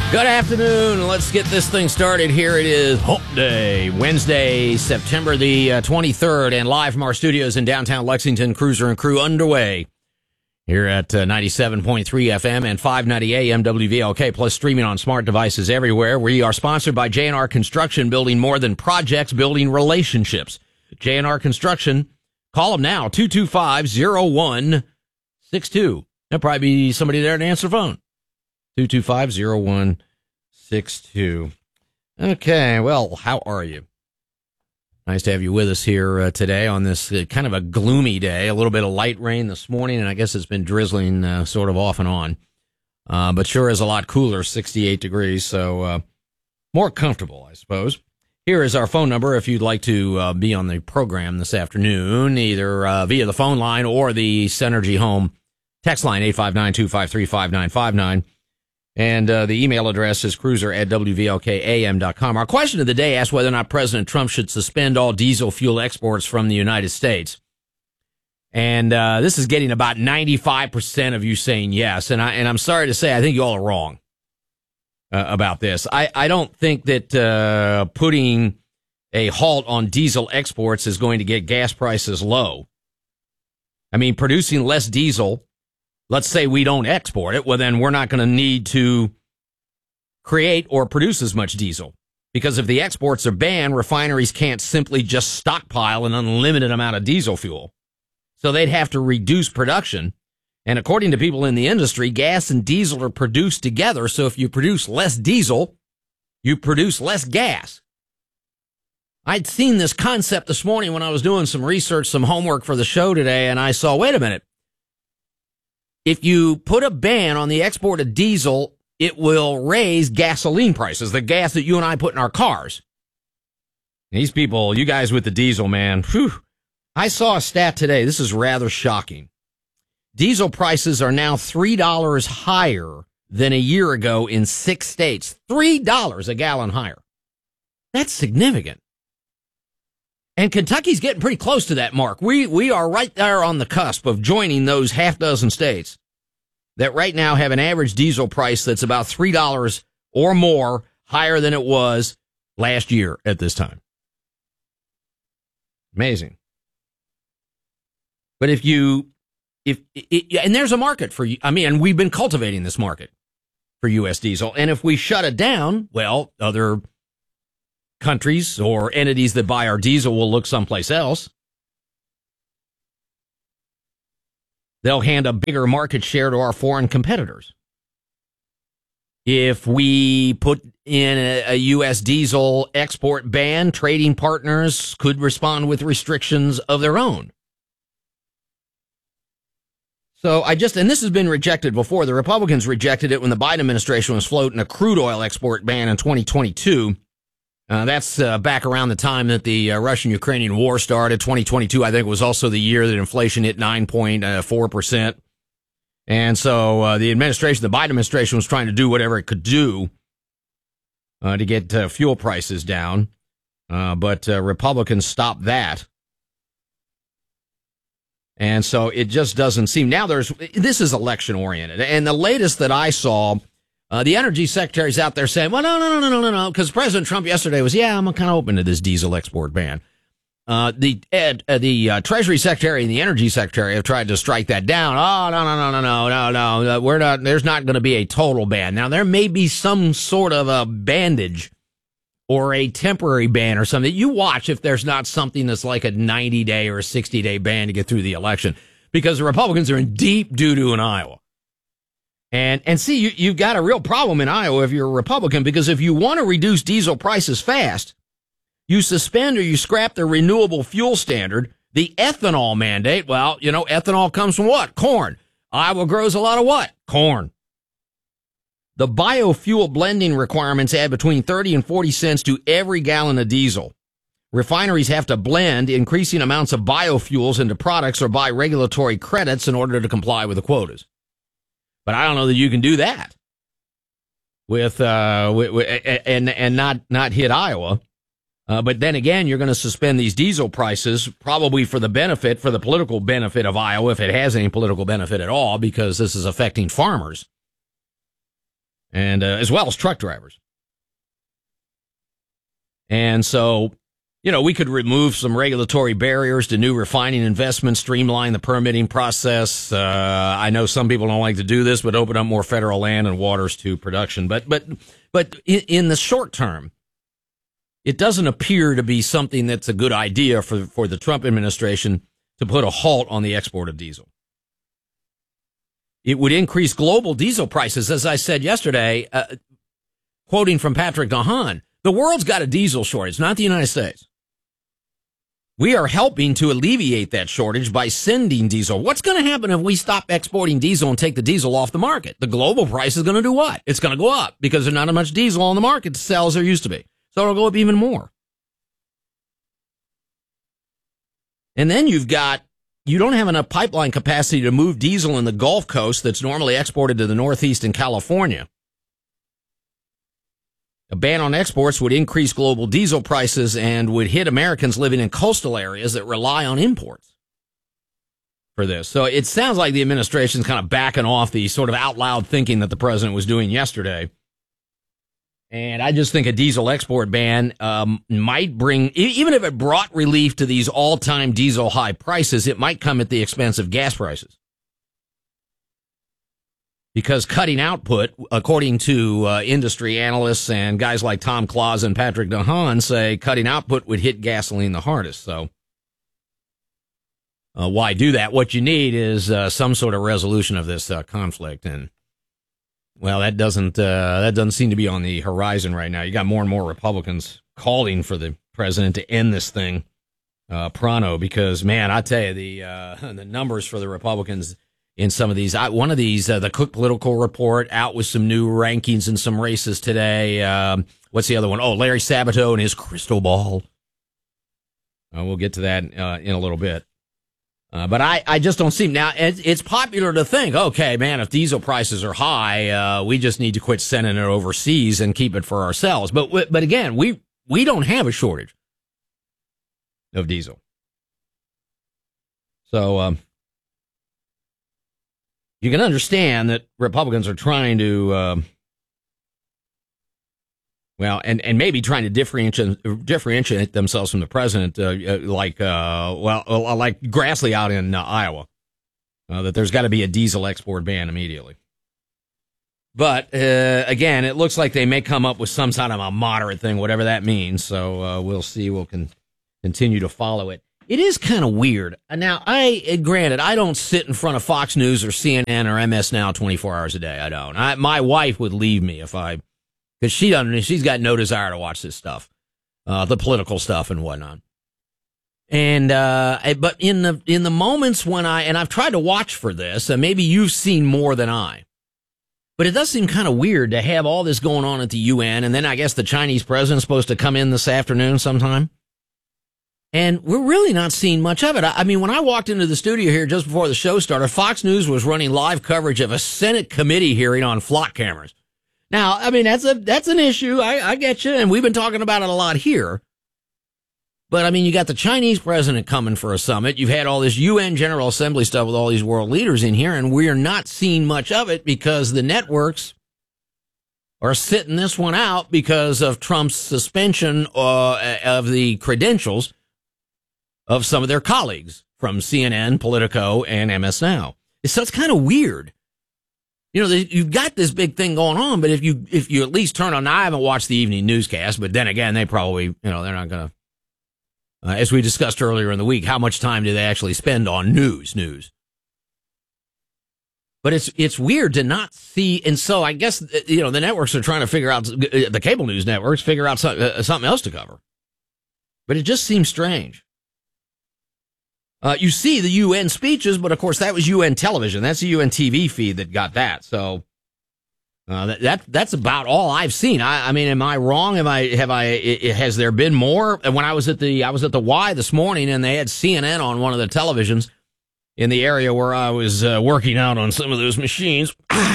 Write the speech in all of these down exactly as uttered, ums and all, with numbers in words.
Good afternoon. Let's get this thing started. Here it is, Hump Day, Wednesday, September the uh, twenty-third, and live from our studios in downtown Lexington, Cruiser and Crew underway here at uh, ninety-seven point three F M and five ninety A M W V L K, plus streaming on smart devices everywhere. We are sponsored by J and R Construction, building more than projects, building relationships. J and R Construction, call them now, two two five, zero one six two. There'll probably be somebody there to answer the phone. two two five, zero one six two. Okay, well, how are you? Nice to have you with us here uh, today on this uh, kind of a gloomy day. A little bit of light rain this morning, and I guess it's been drizzling uh, sort of off and on. Uh, but sure is a lot cooler, sixty-eight degrees, so uh, more comfortable, I suppose. Here is our phone number if you'd like to uh, be on the program this afternoon, either uh, via the phone line or the Synergy Home text line, eight five nine, two five three, five nine five nine. And uh, the email address is cruiser at W V L K A M dot com. Our question of the day asks whether or not President Trump should suspend all diesel fuel exports from the United States. And uh, this is getting about ninety-five percent of you saying yes. And, I, and I'm sorry to say, I think you all are wrong uh, about this. I, I don't think that uh, putting a halt on diesel exports is going to get gas prices low. I mean, producing less diesel, let's say we don't export it, well, then we're not going to need to create or produce as much diesel. Because if the exports are banned, refineries can't simply just stockpile an unlimited amount of diesel fuel. So they'd have to reduce production. And according to people in the industry, gas and diesel are produced together. So if you produce less diesel, you produce less gas. I'd seen this concept this morning when I was doing some research, some homework for the show today, and I saw, wait a minute. If you put a ban on the export of diesel, it will raise gasoline prices, the gas that you and I put in our cars. These people, you guys with the diesel, man, whew. I saw a stat today. This is rather shocking. Diesel prices are now three dollars higher than a year ago in six states. three dollars a gallon higher. That's significant. And Kentucky's getting pretty close to that mark. We we are right there on the cusp of joining those half dozen states that right now have an average diesel price that's about three dollars or more higher than it was last year at this time. Amazing. But if you, if, it, and there's a market for you, I mean, and we've been cultivating this market for U S diesel. And if we shut it down, well, other countries or entities that buy our diesel will look someplace else. They'll hand a bigger market share to our foreign competitors. If we put in a, a U S diesel export ban, trading partners could respond with restrictions of their own. So I just, and this has been rejected before. The Republicans rejected it when the Biden administration was floating a crude oil export ban in twenty twenty-two. Uh, that's uh, back around the time that the uh, Russian-Ukrainian war started. twenty twenty-two, I think, was also the year that inflation hit nine point four percent. And so uh, the administration, the Biden administration, was trying to do whatever it could do uh, to get uh, fuel prices down. Uh, but uh, Republicans stopped that. And so it just doesn't seem. Now there's, this is election-oriented. And the latest that I saw, Uh, the energy secretary's out there saying, well, no, no, no, no, no, no, because President Trump yesterday was, yeah, I'm kind of open to this diesel export ban. Uh, the ed, uh, the uh, Treasury Secretary and the Energy Secretary have tried to strike that down. Oh, no, no, no, no, no, no, no, no. We're not, there's not going to be a total ban. Now, there may be some sort of a bandage or a temporary ban or something. You watch if there's not something that's like a ninety day or a sixty day ban to get through the election, because the Republicans are in deep doo-doo in Iowa. And, and see, you, you've got a real problem in Iowa if you're a Republican, because if you want to reduce diesel prices fast, you suspend or you scrap the renewable fuel standard, the ethanol mandate. Well, you know, ethanol comes from what? Corn. Iowa grows a lot of what? Corn. The biofuel blending requirements add between thirty and forty cents to every gallon of diesel. Refineries have to blend increasing amounts of biofuels into products or buy regulatory credits in order to comply with the quotas. But I don't know that you can do that with, uh, with, with and, and not, not hit Iowa. Uh, but then again, you're going to suspend these diesel prices probably for the benefit, for the political benefit of Iowa, if it has any political benefit at all, because this is affecting farmers. and uh, as well as truck drivers. And so, you know, we could remove some regulatory barriers to new refining investments, streamline the permitting process. Uh, I know some people don't like to do this, but open up more federal land and waters to production. But, but, but in, in the short term, it doesn't appear to be something that's a good idea for, for the Trump administration to put a halt on the export of diesel. It would increase global diesel prices, as I said yesterday, uh, quoting from Patrick DeHaan. The world's got a diesel shortage, not the United States. We are helping to alleviate that shortage by sending diesel. What's going to happen if we stop exporting diesel and take the diesel off the market? The global price is going to do what? It's going to go up because there's not as much diesel on the market to sell as there used to be. So it'll go up even more. And then you've got, you don't have enough pipeline capacity to move diesel in the Gulf Coast that's normally exported to the Northeast and California. A ban on exports would increase global diesel prices and would hit Americans living in coastal areas that rely on imports for this. So it sounds like the administration's kind of backing off the sort of out loud thinking that the president was doing yesterday. And I just think a diesel export ban um, might bring, even if it brought relief to these all-time diesel high prices, it might come at the expense of gas prices. Because cutting output, according to uh, industry analysts and guys like Tom Claus and Patrick DeHaan, say cutting output would hit gasoline the hardest. So uh, why do that? What you need is uh, some sort of resolution of this uh, conflict. And, well, that doesn't uh, that doesn't seem to be on the horizon right now. You got more and more Republicans calling for the president to end this thing uh, pronto because, man, I tell you, the uh, the numbers for the Republicans in some of these, I, one of these, uh, the Cook Political Report out with some new rankings in some races today. Um, what's the other one? Oh, Larry Sabato and his crystal ball. Uh, we'll get to that uh, in a little bit. Uh, but I, I just don't see now. It's, it's popular to think, okay, man, if diesel prices are high, uh, we just need to quit sending it overseas and keep it for ourselves. But but again, we we don't have a shortage of diesel. So. Um, You can understand that Republicans are trying to, uh, well, and, and maybe trying to differentiate, differentiate themselves from the president, uh, like, uh, well, like Grassley out in uh, Iowa, uh, that there's got to be a diesel export ban immediately. But, uh, again, it looks like they may come up with some sort of a moderate thing, whatever that means. So uh, we'll see. We'll con- continue to follow it. It is kind of weird. Now, I granted, I don't sit in front of Fox News or C N N or M S Now twenty-four hours a day. I don't. I, my wife would leave me if I, because she doesn't. She's got no desire to watch this stuff, uh, the political stuff and whatnot. And uh, but in the in the moments when I and I've tried to watch for this, and maybe you've seen more than I, but it does seem kind of weird to have all this going on at the U N, and then I guess the Chinese president's supposed to come in this afternoon sometime. And we're really not seeing much of it. I mean, when I walked into the studio here just before the show started, Fox News was running live coverage of a Senate committee hearing on flock cameras. Now, I mean, that's a that's an issue. I, I get you, and we've been talking about it a lot here. But, I mean, you got the Chinese president coming for a summit. You've had all this U N General Assembly stuff with all these world leaders in here, and we're not seeing much of it because the networks are sitting this one out because of Trump's suspension uh, of the credentials of some of their colleagues from C N N, Politico, and M S Now. So it's kind of weird. You know, you've got this big thing going on, but if you if you at least turn on, I haven't watched the evening newscast, but then again, they probably, you know, they're not going to, uh, as we discussed earlier in the week, how much time do they actually spend on news, news? But it's it's weird to not see, and so I guess, you know, the networks are trying to figure out, the cable news networks, figure out some, uh, something else to cover. But it just seems strange. Uh, you see the U N speeches, but of course that was U N television. That's the U N T V feed that got that. So uh, that, that that's about all I've seen. I, I mean, am I wrong? Am I have I it, has there been more? And when I was at the I was at the Y this morning, and they had C N N on one of the televisions in the area where I was uh, working out on some of those machines.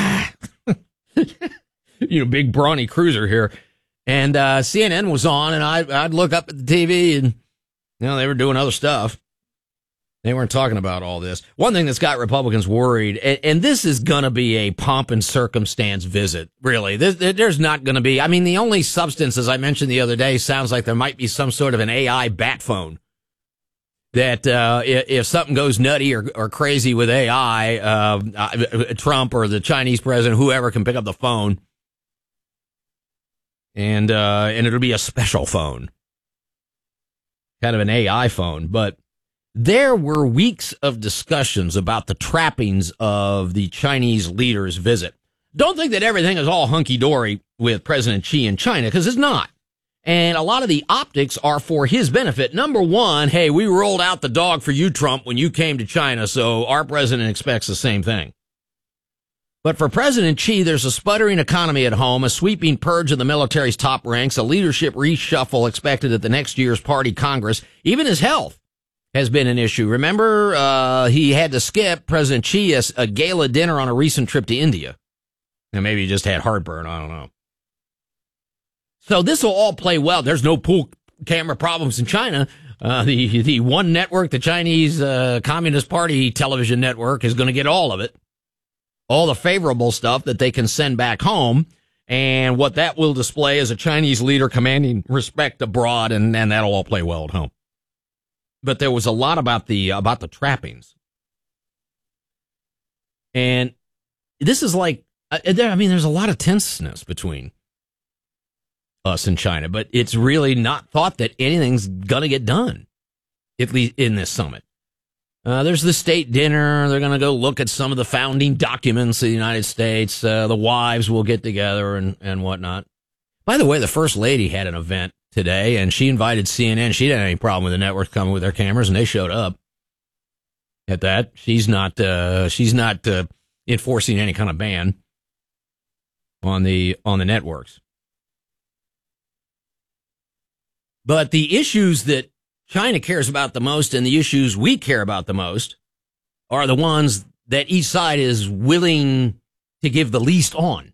You know, big brawny cruiser here, and uh, C N N was on, and I I'd look up at the T V, and you know they were doing other stuff. They weren't talking about all this. One thing that's got Republicans worried, and, and this is going to be a pomp and circumstance visit, really. There's, there's not going to be, I mean, the only substance, as I mentioned the other day, sounds like there might be some sort of an A I bat phone that uh, if, if something goes nutty or, or crazy with A I, uh, Trump or the Chinese president, whoever can pick up the phone, and uh, and it'll be a special phone, kind of an A I phone, but there were weeks of discussions about the trappings of the Chinese leader's visit. Don't think that everything is all hunky-dory with President Xi in China, because it's not. And a lot of the optics are for his benefit. Number one, hey, we rolled out the dog for you, Trump, when you came to China, so our president expects the same thing. But for President Xi, there's a sputtering economy at home, a sweeping purge of the military's top ranks, a leadership reshuffle expected at the next year's party Congress, even his health has been an issue. Remember, uh, he had to skip President Xi a, a gala dinner on a recent trip to India. And maybe he just had heartburn. I don't know. So this will all play well. There's no pool camera problems in China. Uh, the, the one network, the Chinese uh, Communist Party television network, is going to get all of it. All the favorable stuff that they can send back home. And what that will display is a Chinese leader commanding respect abroad, and, and that'll all play well at home. But there was a lot about the about the trappings, and this is like I mean, there's a lot of tenseness between us and China, but it's really not thought that anything's gonna get done, at least in this summit. Uh, there's the state dinner. They're gonna go look at some of the founding documents of the United States. Uh, the wives will get together and and whatnot. By the way, the First Lady had an event today, and she invited C N N. She didn't have any problem with the network coming with their cameras, and they showed up at that. She's not, uh, she's not, uh, enforcing any kind of ban on the, on the networks. But the issues that China cares about the most and the issues we care about the most are the ones that each side is willing to give the least on.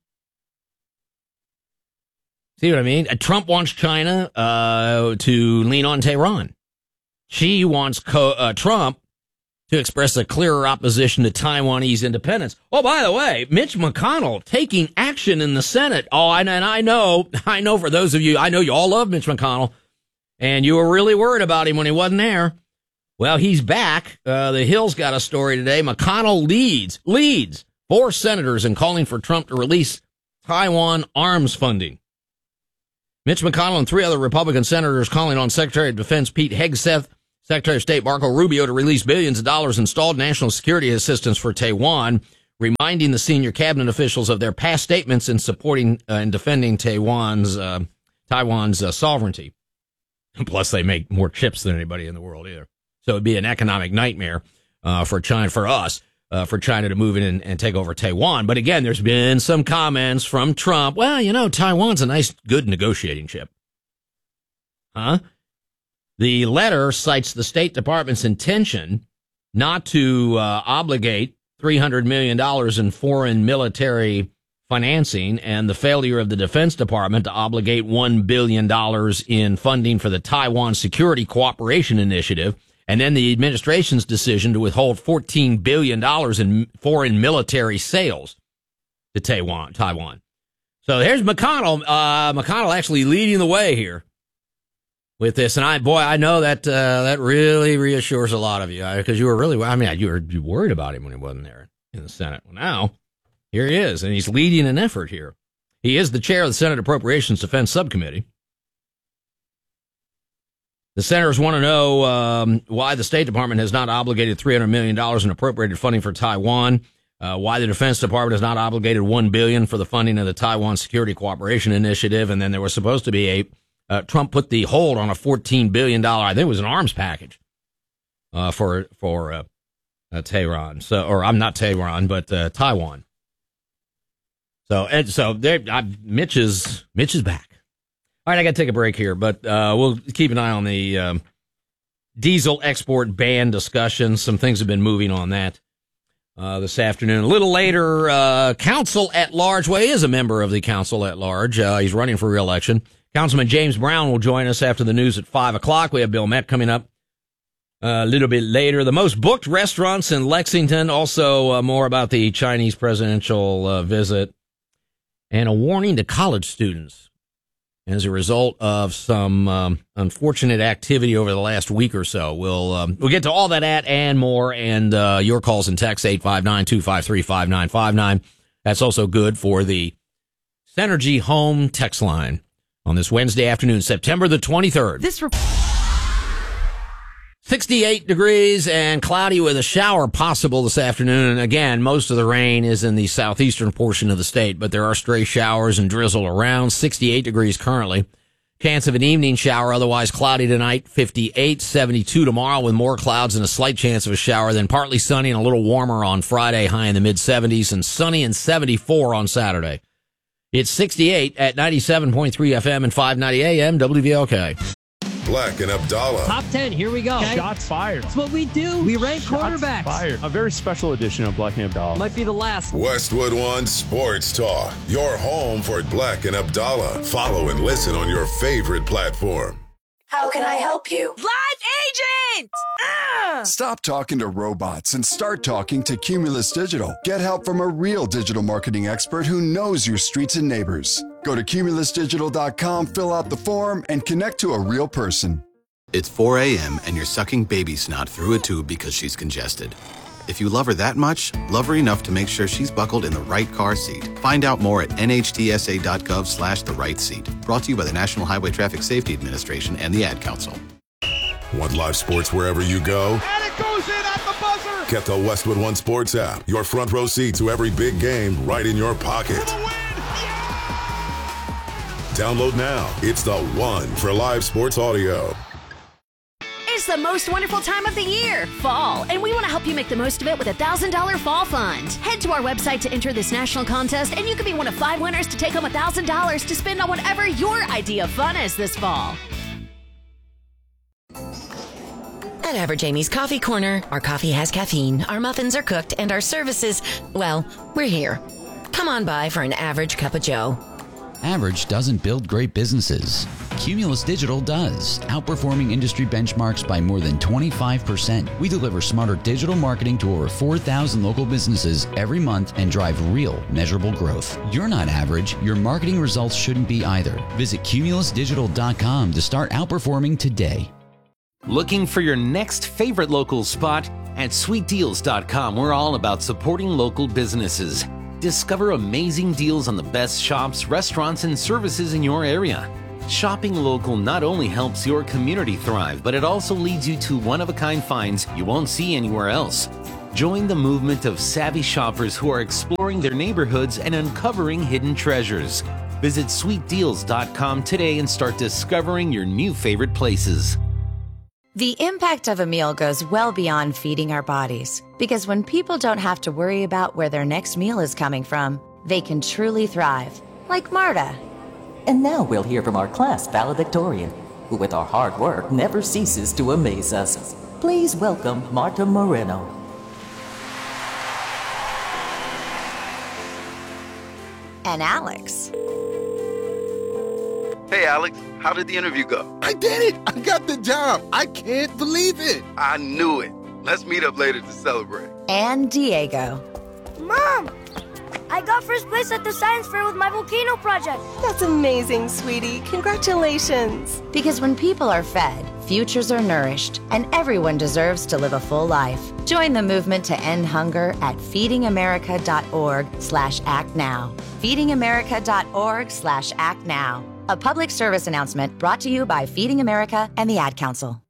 See what I mean? Trump wants China uh, to lean on Tehran. Xi wants co- uh, Trump to express a clearer opposition to Taiwanese independence. Oh, by the way, Mitch McConnell taking action in the Senate. Oh, and I know, I know for those of you, I know you all love Mitch McConnell, and you were really worried about him when he wasn't there. Well, he's back. Uh, the Hill's got a story today. McConnell leads, leads four senators in calling for Trump to release Taiwan arms funding. Mitch McConnell and three other Republican senators calling on Secretary of Defense Pete Hegseth, Secretary of State Marco Rubio to release billions of dollars in stalled national security assistance for Taiwan, reminding the senior cabinet officials of their past statements in supporting uh, and defending Taiwan's uh, Taiwan's uh, sovereignty. Plus, they make more chips than anybody in the world either. So it'd be an economic nightmare uh, for China, for us. Uh, for China to move in and, and take over Taiwan. But again, there's been some comments from Trump. Well, you know, Taiwan's a nice, good negotiating chip. Huh? The letter cites the State Department's intention not to uh, obligate three hundred million dollars in foreign military financing and the failure of the Defense Department to obligate one billion dollars in funding for the Taiwan Security Cooperation Initiative. And then the administration's decision to withhold fourteen billion dollars in foreign military sales to Taiwan. Taiwan. So there's McConnell. Uh, McConnell actually leading the way here with this. And I, boy, I know that uh, that really reassures a lot of you because you were really, I mean, you were you worried about him when he wasn't there in the Senate. Well, now here he is, and he's leading an effort here. He is the chair of the Senate Appropriations Defense Subcommittee. The senators want to know um, why the State Department has not obligated three hundred million dollars in appropriated funding for Taiwan, uh, why the Defense Department has not obligated one billion dollars for the funding of the Taiwan Security Cooperation Initiative, and then there was supposed to be a, uh, Trump put the hold on a fourteen billion dollars, I think it was an arms package, uh, for, for, uh, uh, Tehran. So, or I'm not Tehran, but, uh, Taiwan. So, and so there, I, Mitch is, Mitch is back. All right, I got to take a break here, but uh, we'll keep an eye on the um, diesel export ban discussion. Some things have been moving on that uh, this afternoon. A little later, uh, Council at Large. Well, he is a member of the Council at Large. Uh, he's running for re-election. Councilman James Brown will join us after the news at five o'clock. We have Bill Mett coming up a little bit later. The most booked restaurants in Lexington. Also, uh, more about the Chinese presidential uh, visit. And a warning to college students as a result of some um, unfortunate activity over the last week or so. We'll um, we'll get to all that at and more, and uh, your calls and texts, eight five nine, two five three, five nine five nine. That's also good for the Synergy Home text line on this Wednesday afternoon, September the twenty-third. This rep- sixty-eight degrees and cloudy with a shower possible this afternoon. And again, most of the rain is in the southeastern portion of the state, but there are stray showers and drizzle around. sixty-eight degrees currently. Chance of an evening shower, otherwise cloudy tonight. fifty-eight, seventy-two tomorrow with more clouds and a slight chance of a shower. Then partly sunny and a little warmer on Friday, high in the mid seventies, and sunny and seventy-four on Saturday. It's sixty-eight at ninety-seven point three F M and five ninety A M W V L K. Black and Abdallah. Top ten, here we go. Okay. Shots fired. That's what we do. We rank Shots quarterbacks. fired. A very special edition of Black and Abdallah. Might be the last. Westwood One Sports Talk. Your home for Black and Abdallah. Follow and listen on your favorite platform. How can I help you? Live agent! Ah! Stop talking to robots and start talking to Cumulus Digital. Get help from a real digital marketing expert who knows your streets and neighbors. Go to cumulus digital dot com, fill out the form, and connect to a real person. It's four a.m. and you're sucking baby snot through a tube because she's congested. If you love her that much, love her enough to make sure she's buckled in the right car seat. Find out more at N H T S A dot gov slash the right seat. Brought to you by the National Highway Traffic Safety Administration and the Ad Council. Want live sports wherever you go? And it goes in at the buzzer! Get the Westwood One Sports app. Your front row seat to every big game right in your pocket. For the win! Yeah! Download now. It's the one for live sports audio. It's the most wonderful time of the year, fall, and we want to help you make the most of it with a one thousand dollars Fall Fund. Head to our website to enter this national contest, and you could be one of five winners to take home one thousand dollars to spend on whatever your idea of fun is this fall. At Average Amy's Coffee Corner, our coffee has caffeine, our muffins are cooked, and our services, well, we're here. Come on by for an average cup of joe. Average doesn't build great businesses. Cumulus Digital does, outperforming industry benchmarks by more than twenty-five percent. We deliver smarter digital marketing to over four thousand local businesses every month and drive real, measurable growth. You're not average. Your marketing results shouldn't be either. Visit cumulus digital dot com to start outperforming today. Looking for your next favorite local spot? At sweet deals dot com, we're all about supporting local businesses. Discover amazing deals on the best shops, restaurants, and services in your area. Shopping local not only helps your community thrive, but it also leads you to one-of-a-kind finds you won't see anywhere else. Join the movement of savvy shoppers who are exploring their neighborhoods and uncovering hidden treasures. Visit sweet deals dot com today and start discovering your new favorite places. The impact of a meal goes well beyond feeding our bodies, because when people don't have to worry about where their next meal is coming from, they can truly thrive, like Marta. And now we'll hear from our class valedictorian, who with our hard work never ceases to amaze us. Please welcome Marta Moreno. And Alex. Hey, Alex, how did the interview go? I did it! I got the job! I can't believe it! I knew it. Let's meet up later to celebrate. And Diego. Mom! I got first place at the science fair with my volcano project. That's amazing, sweetie. Congratulations. Because when people are fed, futures are nourished, and everyone deserves to live a full life. Join the movement to end hunger at feeding america dot org slash act now. feeding america dot org slash act now. A public service announcement brought to you by Feeding America and the Ad Council.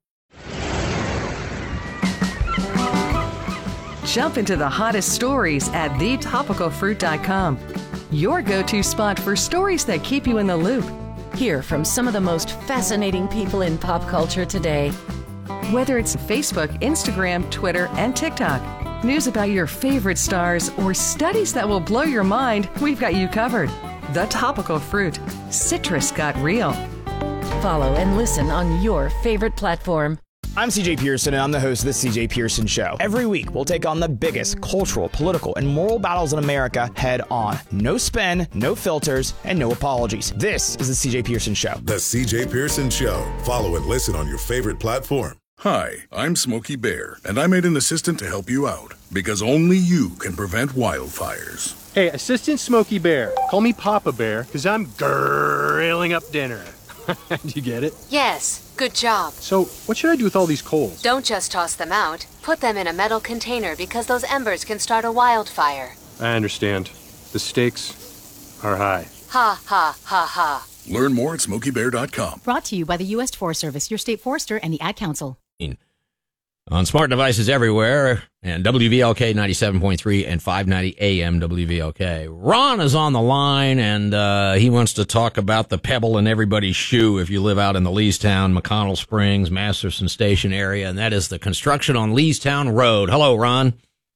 Jump into the hottest stories at the topical fruit dot com. Your go-to spot for stories that keep you in the loop. Hear from some of the most fascinating people in pop culture today. Whether it's Facebook, Instagram, Twitter, and TikTok, news about your favorite stars, or studies that will blow your mind, we've got you covered. The Topical Fruit. Citrus got real. Follow and listen on your favorite platform. I'm C J Pearson, and I'm the host of The C J Pearson Show. Every week, we'll take on the biggest cultural, political, and moral battles in America head on. No spin, no filters, and no apologies. This is The C J Pearson Show. The C J Pearson Show. Follow and listen on your favorite platform. Hi, I'm Smokey Bear, and I made an assistant to help you out, because only you can prevent wildfires. Hey, Assistant Smokey Bear. Call me Papa Bear, because I'm grilling up dinner. Do you get it? Yes, good job. So, what should I do with all these coals? Don't just toss them out. Put them in a metal container because those embers can start a wildfire. I understand. The stakes are high. Ha, ha, ha, ha. Learn more at smokey bear dot com. Brought to you by the U S Forest Service, your state forester, and the Ad Council. On smart devices everywhere, and W V L K ninety-seven point three and five ninety A M W V L K. Ron is on the line, and uh, he wants to talk about the pebble in everybody's shoe if you live out in the Leestown, McConnell Springs, Masterson Station area, and that is the construction on Leestown Road. Hello, Ron.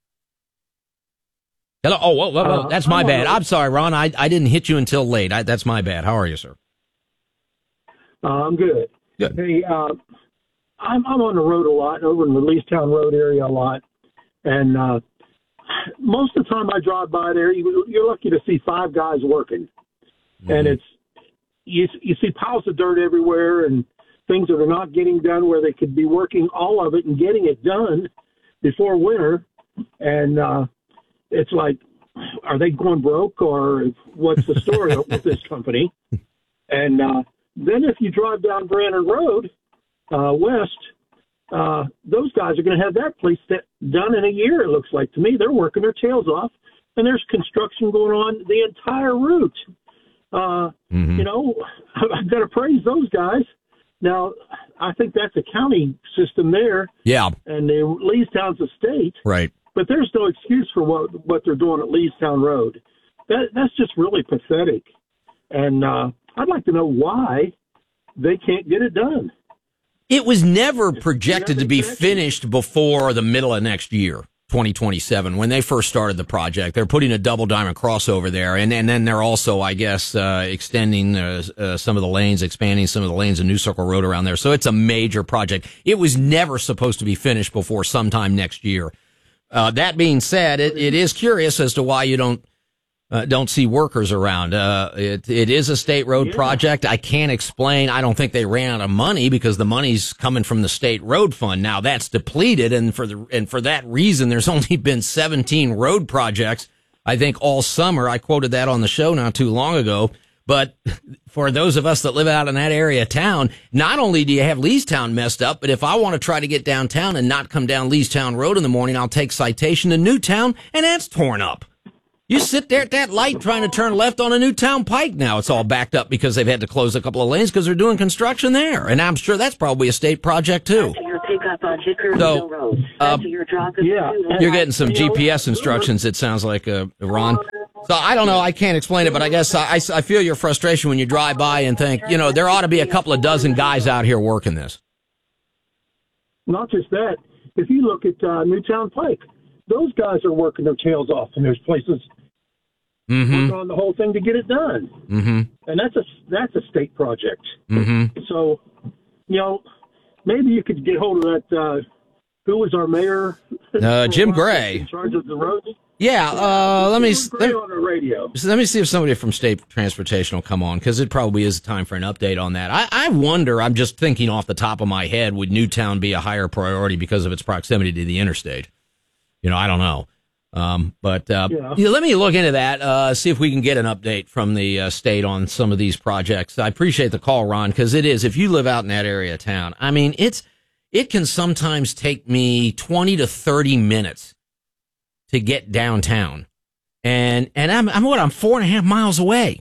Hello. Oh, whoa, whoa, whoa. Uh, That's my I'm bad. on- I'm sorry, Ron. I, I didn't hit you until late. I, that's my bad. How are you, sir? Uh, I'm good. Good. Hey, uh, I'm I'm on the road a lot, over in the Leestown Road area a lot, and uh, most of the time I drive by there, you, you're lucky to see five guys working, mm-hmm. and it's you you see piles of dirt everywhere and things that are not getting done where they could be working all of it and getting it done before winter, and uh, it's like, are they going broke or what's the story with this company? And uh, then if you drive down Brandon Road uh, west, uh, those guys are going to have that place that done in a year, it looks like to me. They're working their tails off, and there's construction going on the entire route. Uh, mm-hmm. You know, I've got to praise those guys. Now, I think that's a county system there. Yeah. And the Leestown's a state. Right. But there's no excuse for what what they're doing at Leestown Road. That that's just really pathetic. And uh, I'd like to know why they can't get it done. It was never projected to be finished before the middle of next year, twenty twenty-seven, when they first started the project. They're putting a double diamond crossover there, and, and then they're also, I guess, uh, extending uh, uh, some of the lanes, expanding some of the lanes in New Circle Road around there. So it's a major project. It was never supposed to be finished before sometime next year. Uh, that being said, it, it is curious as to why you don't Uh, don't see workers around. Uh, it, it is a state road yeah. project. I can't explain. I don't think they ran out of money because the money's coming from the state road fund. Now that's depleted. And for the, and for that reason, there's only been seventeen road projects, I think, all summer. I quoted that on the show not too long ago. But for those of us that live out in that area of town, not only do you have Leestown messed up, but if I want to try to get downtown and not come down Leestown Road in the morning, I'll take Citation to Newtown, and that's torn up. You sit there at that light trying to turn left on a Newtown Pike now. It's all backed up because they've had to close a couple of lanes because they're doing construction there. And I'm sure that's probably a state project, too. Your pickup on Hickory So, Hill Road. uh, your drop yeah. You're getting some G P S instructions, it sounds like, uh, Ron. So I don't know. I can't explain it, but I guess I, I feel your frustration when you drive by and think, you know, there ought to be a couple of dozen guys out here working this. Not just that. If you look at uh, Newtown Pike, those guys are working their tails off, and there's places mm-hmm. working on the whole thing to get it done. Mm-hmm. And that's a that's a state project. Mm-hmm. So, you know, maybe you could get hold of that. Uh, who was our mayor? Uh, Jim Gray. In charge of the roads. Yeah. Uh, let me Gray on the radio. So let me see if somebody from State Transportation will come on, because it probably is time for an update on that. I, I wonder. I'm just thinking off the top of my head, would Newtown be a higher priority because of its proximity to the interstate? You know, I don't know. Um, but uh, yeah. Yeah, let me look into that, uh, see if we can get an update from the uh, state on some of these projects. I appreciate the call, Ron, because it is, if you live out in that area of town, I mean, it's it can sometimes take me twenty to thirty minutes to get downtown. And and I'm, I'm what, I'm four and a half miles away.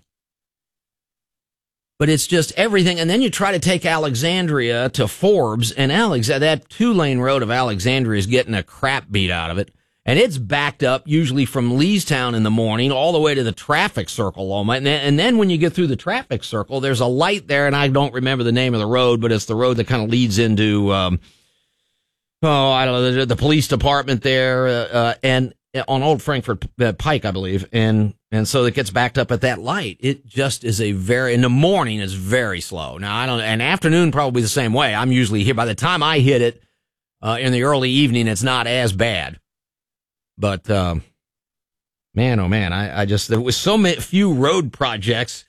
But it's just everything. And then you try to take Alexandria to Forbes, and Alex, that two-lane road of Alexandria is getting a crap beat out of it. And it's backed up usually from Leestown in the morning all the way to the traffic circle. And then, and then when you get through the traffic circle, there's a light there, and I don't remember the name of the road, but it's the road that kind of leads into, um, oh, I don't know, the, the police department there, uh, uh, and on Old Frankfurt uh, Pike, I believe. And, and so it gets backed up at that light. It just is a very, in the morning is very slow. Now, I don't, and afternoon probably the same way. I'm usually here. By the time I hit it, uh, in the early evening, it's not as bad. But, um, man, oh man, I, I just, there was so many, few road projects.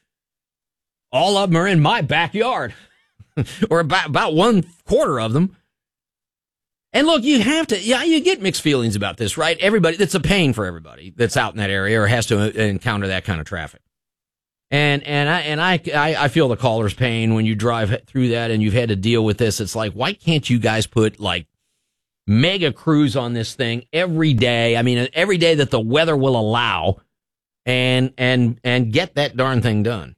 All of them are in my backyard, or about, about one quarter of them. And look, you have to, yeah, you get mixed feelings about this, right? Everybody, it's a pain for everybody that's out in that area or has to encounter that kind of traffic. And and I and I, I I feel the caller's pain when you drive through that and you've had to deal with this. It's like, why can't you guys put like mega crews on this thing every day? I mean, every day that the weather will allow, and and and get that darn thing done.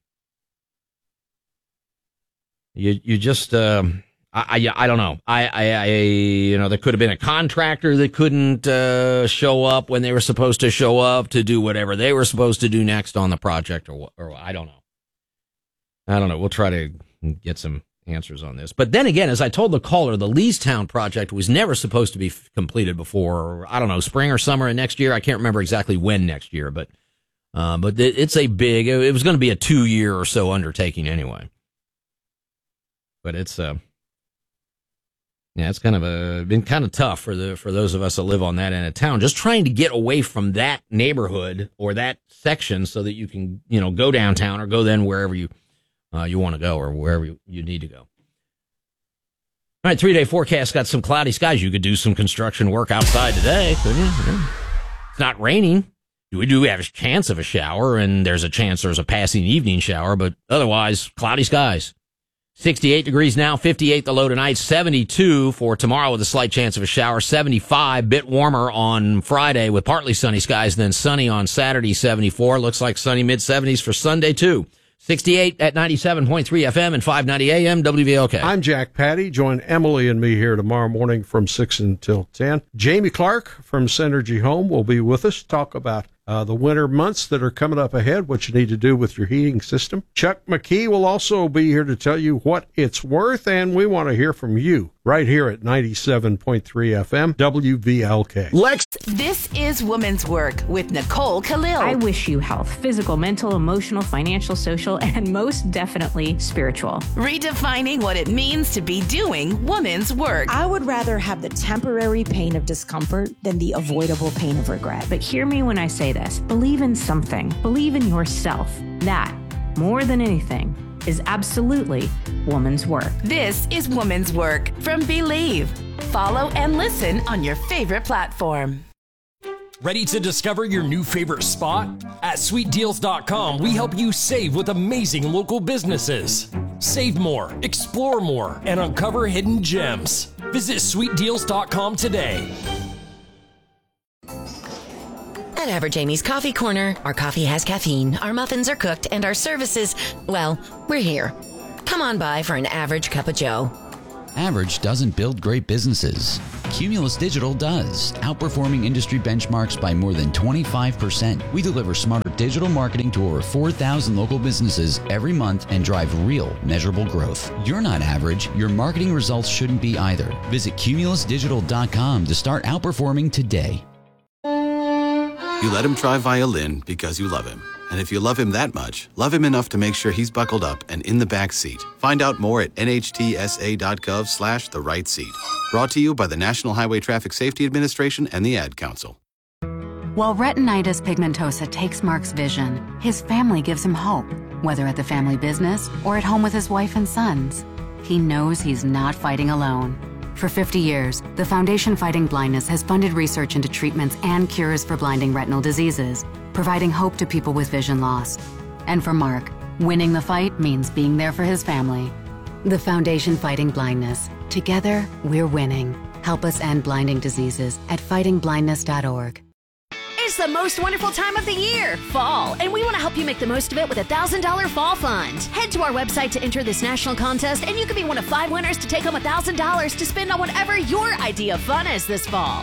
You you just um, I, I I don't know. I, I I you know there could have been a contractor that couldn't uh, show up when they were supposed to show up to do whatever they were supposed to do next on the project, or or I don't know. I don't know. We'll try to get some answers on this. But then again, as I told the caller, the Leestown project was never supposed to be f- completed before, I don't know, spring or summer of next year. I can't remember exactly when next year, but uh, but it, it's a big. It was going to be a two year or so undertaking anyway. But it's uh, yeah, it's kind of a been kind of tough for the for those of us that live on that end of town, just trying to get away from that neighborhood or that section so that you can, you know, go downtown or go then wherever you uh, you want to go or wherever you, you need to go. All right, three day forecast got some cloudy skies. You could do some construction work outside today, couldn't you? Yeah. It's not raining. We do have a chance of a shower, and there's a chance there's a passing evening shower, but otherwise cloudy skies. sixty-eight degrees now, fifty-eight the low tonight, seventy-two for tomorrow with a slight chance of a shower, seventy-five, bit warmer on Friday with partly sunny skies, then sunny on Saturday, seventy-four. Looks like sunny mid-seventies for Sunday, too. sixty-eight at ninety-seven point three F M and five ninety A M W V L K. I'm Jack Patty. Join Emily and me here tomorrow morning from six until ten. Jamie Clark from Synergy Home will be with us, talk about Uh, the winter months that are coming up ahead, what you need to do with your heating system. Chuck McKee will also be here to tell you what it's worth, and we want to hear from you right here at ninety-seven point three F M, W V L K. Lex. This is Women's Work with Nicole Khalil. I wish you health, physical, mental, emotional, financial, social, and most definitely spiritual. Redefining what it means to be doing women's work. I would rather have the temporary pain of discomfort than the avoidable pain of regret. But hear me when I say this. Believe in something. Believe in yourself. That, more than anything, is absolutely woman's work. This is Woman's Work from Believe. Follow and listen on your favorite platform. Ready to discover your new favorite spot? At sweet deals dot com, we help you save with amazing local businesses. Save more, explore more, and uncover hidden gems. Visit sweet deals dot com today. At Average Amy's Coffee Corner, our coffee has caffeine, our muffins are cooked, and our services, well, we're here. Come on by for an average cup of joe. Average doesn't build great businesses. Cumulus Digital does, outperforming industry benchmarks by more than twenty-five percent. We deliver smarter digital marketing to over four thousand local businesses every month and drive real, measurable growth. You're not average. Your marketing results shouldn't be either. Visit cumulus digital dot com to start outperforming today. You let him try violin because you love him. And if you love him that much, love him enough to make sure he's buckled up and in the back seat. Find out more at N H T S A dot gov slash the right seat. Brought to you by the National Highway Traffic Safety Administration and the Ad Council. While retinitis pigmentosa takes Mark's vision, his family gives him hope, whether at the family business or at home with his wife and sons. He knows he's not fighting alone. For fifty years, the Foundation Fighting Blindness has funded research into treatments and cures for blinding retinal diseases, providing hope to people with vision loss. And for Mark, winning the fight means being there for his family. The Foundation Fighting Blindness. Together, we're winning. Help us end blinding diseases at fighting blindness dot org. It's the most wonderful time of the year, fall, and we want to help you make the most of it with a one thousand dollars fall fund. Head to our website to enter this national contest, and you could be one of five winners to take home one thousand dollars to spend on whatever your idea of fun is this fall.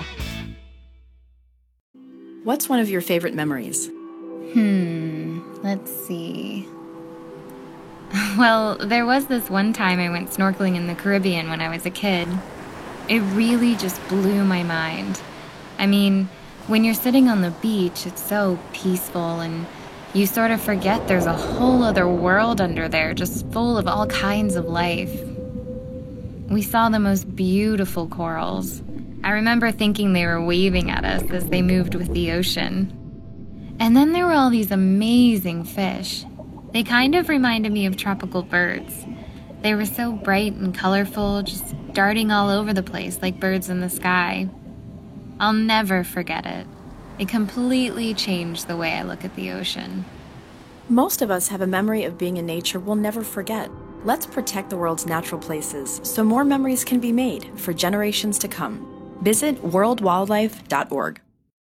What's one of your favorite memories? Hmm, let's see. Well, there was this one time I went snorkeling in the Caribbean when I was a kid. It really just blew my mind. I mean, when you're sitting on the beach, it's so peaceful, and you sort of forget there's a whole other world under there, just full of all kinds of life. We saw the most beautiful corals. I remember thinking they were waving at us as they moved with the ocean. And then there were all these amazing fish. They kind of reminded me of tropical birds. They were so bright and colorful, just darting all over the place like birds in the sky. I'll never forget it. It completely changed the way I look at the ocean. Most of us have a memory of being in nature we'll never forget. Let's protect the world's natural places so more memories can be made for generations to come. Visit world wildlife dot org.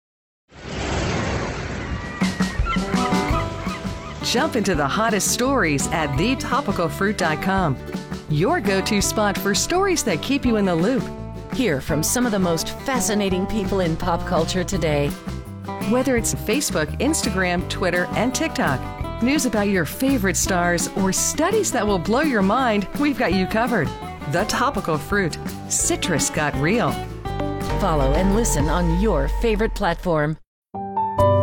Jump into the hottest stories at the topical fruit dot com. Your go-to spot for stories that keep you in the loop. Hear from some of the most fascinating people in pop culture today. Whether it's Facebook, Instagram, Twitter, and TikTok, news about your favorite stars, or studies that will blow your mind, we've got you covered. The Topical Fruit. Citrus got real. Follow and listen on your favorite platform.